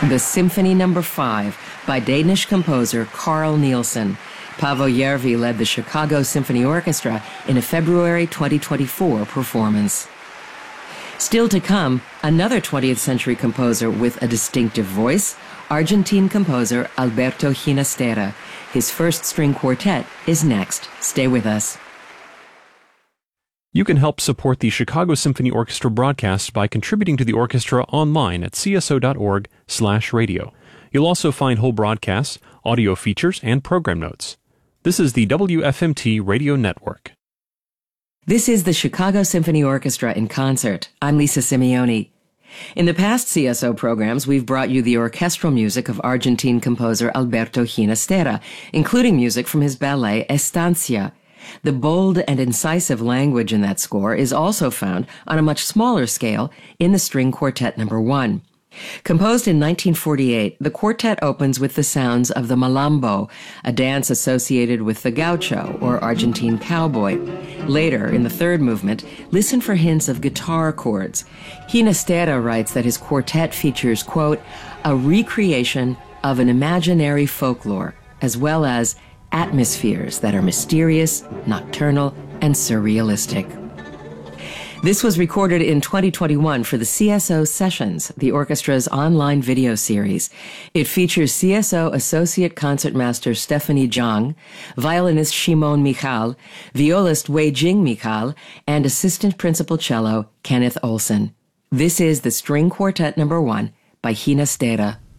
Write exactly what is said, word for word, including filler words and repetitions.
The Symphony Number five by Danish composer Carl Nielsen. Paavo Järvi led the Chicago Symphony Orchestra in a February twenty twenty-four performance. Still to come, another twentieth century composer with a distinctive voice, Argentine composer Alberto Ginastera. His first string quartet is next. Stay with us. You can help support the Chicago Symphony Orchestra broadcast by contributing to the orchestra online at c s o dot org slash radio. You'll also find whole broadcasts, audio features, and program notes. This is the W F M T Radio Network. This is the Chicago Symphony Orchestra in concert. I'm Lisa Simeoni. In the past C S O programs, we've brought you the orchestral music of Argentine composer Alberto Ginastera, including music from his ballet Estancia. The bold and incisive language in that score is also found on a much smaller scale in the String Quartet Number one. Composed in nineteen forty-eight, the quartet opens with the sounds of the malambo, a dance associated with the gaucho, or Argentine cowboy. Later, in the third movement, listen for hints of guitar chords. Ginastera writes that his quartet features, quote, a recreation of an imaginary folklore, as well as atmospheres that are mysterious, nocturnal, and surrealistic. This was recorded in twenty twenty-one for the C S O Sessions, the orchestra's online video series. It features C S O Associate Concertmaster Stephanie Zhang, violinist Shimon Michal, violist Wei Jing Michal, and Assistant Principal Cello Kenneth Olson. This is the String Quartet Number one by Ginastera.